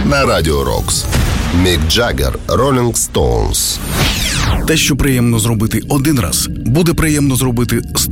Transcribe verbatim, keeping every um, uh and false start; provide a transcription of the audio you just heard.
на Радіо Рокс. Мік Джаггер, Rolling Stones. Те, що приємно зробити один раз, буде приємно зробити